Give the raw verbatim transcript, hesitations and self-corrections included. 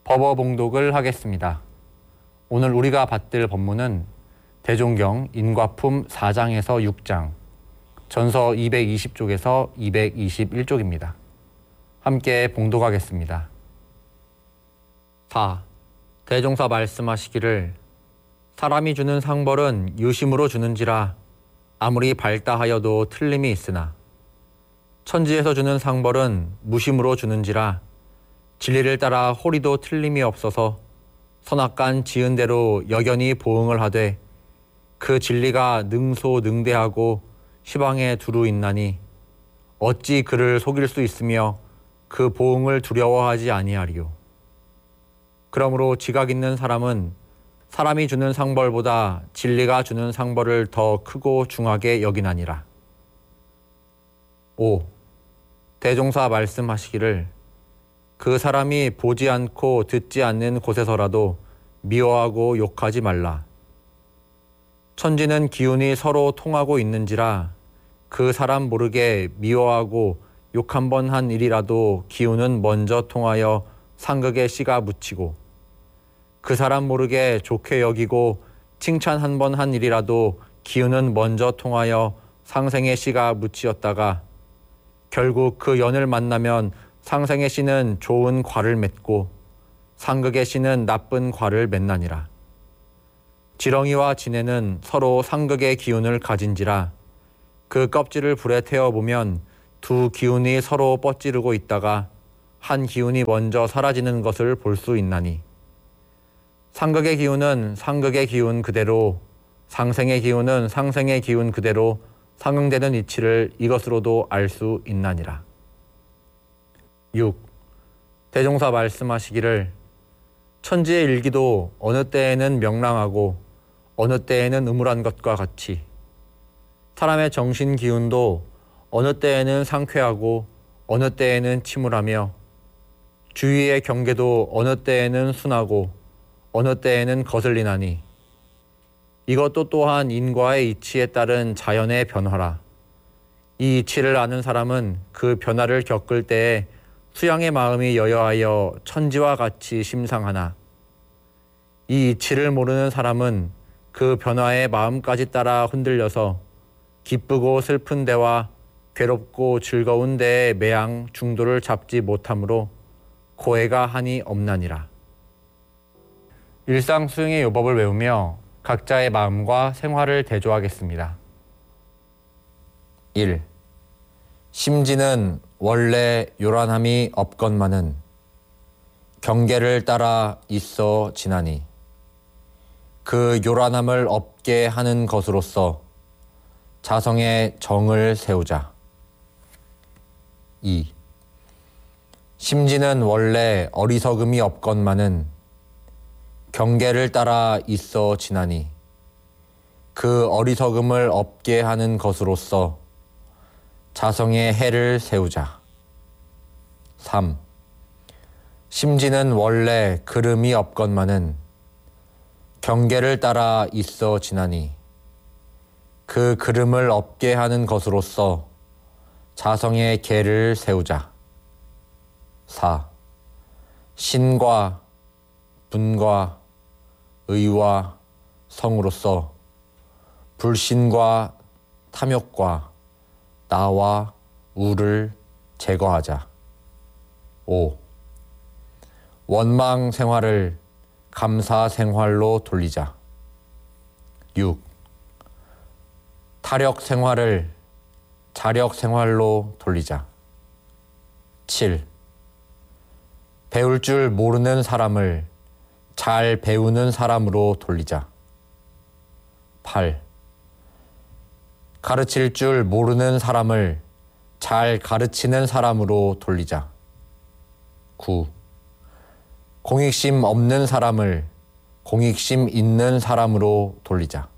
법어봉독을 하겠습니다. 오늘 우리가 받들 법문은 대종경 인과품 사 장에서 육 장, 전서 이백이십 쪽에서 이백이십일 쪽입니다. 함께 봉독하겠습니다. 사. 대종사 말씀하시기를 사람이 주는 상벌은 유심으로 주는지라 아무리 밝다하여도 틀림이 있으나 천지에서 주는 상벌은 무심으로 주는지라 진리를 따라 호리도 틀림이 없어서 선악간 지은 대로 여견히 보응을 하되 그 진리가 능소능대하고 시방에 두루 있나니 어찌 그를 속일 수 있으며 그 보응을 두려워하지 아니하리요. 그러므로 지각 있는 사람은 사람이 주는 상벌보다 진리가 주는 상벌을 더 크고 중하게 여기나니라. 오. 대종사 말씀하시기를 그 사람이 보지 않고 듣지 않는 곳에서라도 미워하고 욕하지 말라. 천지는 기운이 서로 통하고 있는지라 그 사람 모르게 미워하고 욕 한 번 한 일이라도 기운은 먼저 통하여 상극의 씨가 묻히고 그 사람 모르게 좋게 여기고 칭찬 한 번 한 일이라도 기운은 먼저 통하여 상생의 씨가 묻히었다가 결국 그 연을 만나면 상생의 씨는 좋은 과를 맺고 상극의 씨는 나쁜 과를 맺나니라. 지렁이와 진해는 서로 상극의 기운을 가진지라 그 껍질을 불에 태워보면 두 기운이 서로 뻗지르고 있다가 한 기운이 먼저 사라지는 것을 볼 수 있나니 상극의 기운은 상극의 기운 그대로 상생의 기운은 상생의 기운 그대로 상응되는 이치를 이것으로도 알 수 있나니라. 육. 대종사 말씀하시기를 천지의 일기도 어느 때에는 명랑하고 어느 때에는 음울한 것과 같이 사람의 정신 기운도 어느 때에는 상쾌하고 어느 때에는 침울하며 주위의 경계도 어느 때에는 순하고 어느 때에는 거슬리나니 이것도 또한 인과의 이치에 따른 자연의 변화라. 이 이치를 아는 사람은 그 변화를 겪을 때에 수양의 마음이 여여하여 천지와 같이 심상하나 이 이치를 모르는 사람은 그 변화의 마음까지 따라 흔들려서 기쁘고 슬픈 데와 괴롭고 즐거운 데의 매양 중도를 잡지 못하므로 고해가 한이 없나니라. 일상 수행의 요법을 외우며 각자의 마음과 생활을 대조하겠습니다. 일. 심지는 원래 요란함이 없건만은 경계를 따라 있어 지나니 그 요란함을 없게 하는 것으로서 자성의 정을 세우자. 이. 심지는 원래 어리석음이 없건만은 경계를 따라 있어 지나니 그 어리석음을 없게 하는 것으로서 자성의 해를 세우자. 삼. 심지는 원래 그름이 없건만은 경계를 따라 있어 지나니 그 그름을 없게 하는 것으로서 자성의 계를 세우자. 사. 신과 분과 의와 성으로서 불신과 탐욕과 나와 우를 제거하자. 오. 원망 생활을 감사 생활로 돌리자. 육. 타력 생활을 자력 생활로 돌리자. 칠. 배울 줄 모르는 사람을 잘 배우는 사람으로 돌리자. 팔. 가르칠 줄 모르는 사람을 잘 가르치는 사람으로 돌리자. 구. 공익심 없는 사람을 공익심 있는 사람으로 돌리자.